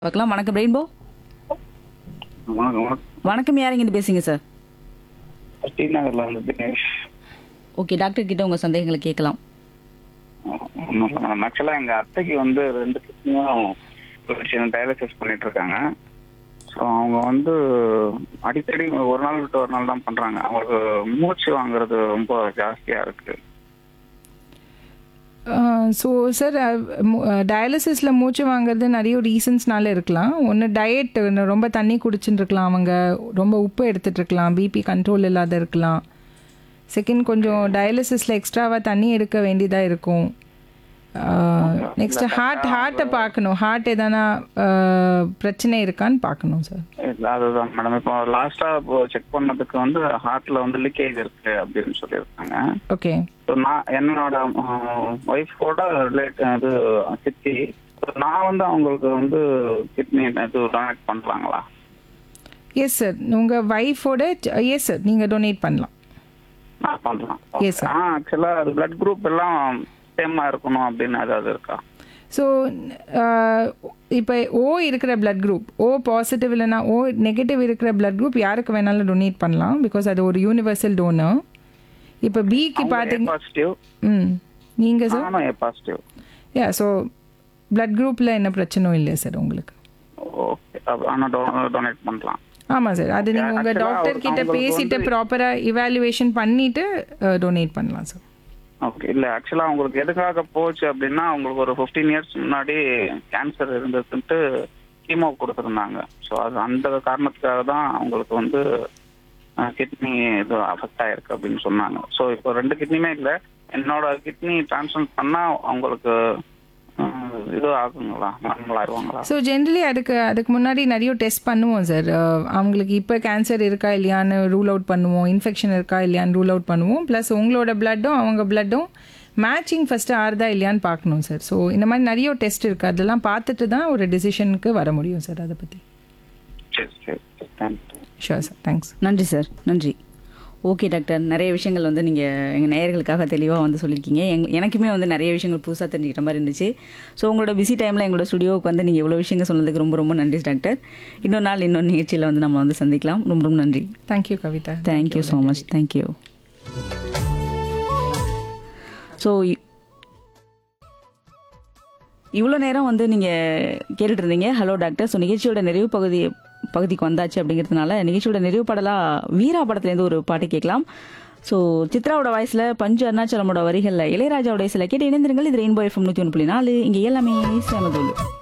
பார்க்கலாம். வணக்கம் ரெயின்போ. வணக்கம் வணக்கம். வணக்கம், யாருங்க இது பேசுங்க சார்? டி நகர்ல வந்து தினேஷ். ஓகே, டாக்டர் கிட்ட உங்க சந்தேகங்களை கேட்கலாம். ஆக்சுவலா எங்க அத்தைக்கு வந்து 2 கிட்னியும் டயாலிசிஸ் பண்ணிட்டு இருக்காங்க. ஸோ அவங்க வந்து அடிக்கடி ஒரு நாள் விட்டு ஒரு நாள் தான் பண்றாங்க. அவங்களுக்கு மூச்சு வாங்குறது ரொம்ப ஜாஸ்தியா இருக்கு. ஸோ சார், டயாலிசிஸில் மூச்சு வாங்குறது நிறைய ரீசன்ஸ்னால இருக்கலாம். ஒன்று டயட், ரொம்ப தண்ணி குடிச்சுட்டு இருக்கலாம், அவங்க ரொம்ப உப்பு எடுத்துகிட்டு இருக்கலாம், பிபி கண்ட்ரோல் இல்லாத இருக்கலாம். செகண்ட், கொஞ்சம் டயாலிசிஸில் எக்ஸ்ட்ராவாக தண்ணி எடுக்க வேண்டியதாக இருக்கும். நெக்ஸ்ட் ஹார்ட்டை பார்க்கணும். ஹார்ட் எதனா பிரச்சனை இருக்கான்னு பார்க்கணும் சார். அதுதான் மேடம், இப்போ லாஸ்டா செக் பண்ணதுக்கு வந்து ஹார்ட்ல வந்து லீக்கேஜ் இருக்கு அப்படின்னு சொல்லியிருக்காங்க. ஓகே. ஸோ நான் என்னோட ஒய்ஃபோட இது சித்தி, நான் வந்து அவங்களுக்கு வந்து கிட்னி இது டொனேட் பண்ணலாங்களா? எஸ் சார், உங்கள் ஒய்ஃபோட எஸ் சார், நீங்கள் டொனேட் பண்ணலாம். நான் பண்ணலாம். Yes, sir. ஆக்சுவலா அது பிளட் குரூப் எல்லாம் சேமா இருக்கணும் அப்படின்னு ஏதாவது இருக்கா? ஸோ இப்போ ஓ இருக்கிற பிளட் குரூப், ஓ பாசிட்டிவ் இல்லைனா ஓ நெகட்டிவ் இருக்கிற பிளட் குரூப் யாருக்கு வேணாலும் டொனேட் பண்ணலாம், பிகாஸ் அது ஒரு யூனிவர்சல் டோனர். இப்போ பிக்கு பார்த்தீங்க, பாசிட்டிவ். நீங்கள் சார்? நானும் A positive. Yeah, so blood குரூப்பில் என்ன பிரச்சனையும் இல்லை சார் உங்களுக்கு. ஓகே, ஆனால் டொனேட் பண்ணலாம். ஆமாம் சார், அது நீங்கள் உங்கள் Actually, டாக்டர் கிட்ட அவங்களுக்கு பேசிட்டு வந்து- ப்ராப்பராக இவாலுவேஷன் பண்ணிவிட்டு டொனேட் பண்ணலாம் சார். ஓகே, இல்ல ஆக்சுவலா அவங்களுக்கு எதுக்காக போச்சு அப்படின்னா, அவங்களுக்கு ஒரு 15 இயர்ஸ் முன்னாடி கேன்சர் இருந்ததுன்ட்டு கீமோ கொடுத்துருந்தாங்க. ஸோ அது அந்த காரணத்துக்காக தான் அவங்களுக்கு வந்து கிட்னி இது அஃபெக்ட் ஆயிருக்கு அப்படின்னு சொன்னாங்க. ஸோ இப்போ 2 கிட்னியுமே இல்லை, என்னோட கிட்னி டிரான்ஸ்பிளான்ட் பண்ணா அவங்களுக்கு இது ஆகுங்களா, நார்மல் ஆயிடுவாங்களா? ஸோ ஜென்ரலி அதுக்கு முன்னாடி நிறைய டெஸ்ட் பண்ணுவோம் சார். அவங்களுக்கு இப்போ கேன்சர் இருக்கா இல்லையான்னு ரூல் அவுட் பண்ணுவோம், இன்ஃபெக்ஷன் இருக்கா இல்லையான்னு ரூல் அவுட் பண்ணுவோம். ப்ளஸ் உங்களோட பிளட்டும் அவங்க பிளட்டும் மேட்சிங் ஃபஸ்ட்டு ஆறுதா இல்லையான்னு பார்க்கணும் சார். ஸோ இந்த மாதிரி நிறைய டெஸ்ட் இருக்குது, அதெல்லாம் பார்த்துட்டு தான் ஒரு டிசிஷனுக்கு வர முடியும் சார் அதை பற்றி. சரி சரி, தேங்க்யூ. Sure sir, thanks. நன்றி சார், நன்றி. ஓகே டாக்டர், நிறைய விஷயங்கள் வந்து நீங்கள் எங்கள் நேயர்களுக்காக தெளிவாக வந்து சொல்லியிருக்கீங்க. எனக்குமே வந்து நிறைய விஷயங்கள் புதுசாக தெரிஞ்சுக்கிட்ட மாதிரி இருந்துச்சு. ஸோ உங்களோட பிஸி டைமில் எங்களோட ஸ்டுடியோவுக்கு வந்து நீங்கள் இவ்வளோ விஷயங்கள் சொன்னதுக்கு ரொம்ப ரொம்ப நன்றி டாக்டர். இன்னொரு நாள் இன்னொரு நிகழ்ச்சியில் வந்து நம்ம வந்து சந்திக்கலாம். ரொம்ப ரொம்ப நன்றி. Thank you Kavitha. Thank you so much. Thank you. So இவ்வளோ நேரம் வந்து நீங்கள் கேட்டுட்டு இருந்தீங்க ஹலோ டாக்டர். ஸோ நிகழ்ச்சியோட நிறைவு பகுதிக்கு வந்தாச்சு. அப்படிங்கிறதுனால நிகழ்ச்சியோட நிறைவு பாடலாக வீரா படத்துலேருந்து ஒரு பாட்டு கேட்கலாம். ஸோ சித்ராவோட வாய்ஸில், பஞ்சு அருணாச்சலமோட வரிகளில், இளையராஜாவோட சில கேட்டு இணைந்திருங்கள். இது ரெயின்போ FM 101.4. இங்கே எல்லாமே சேமதோடு.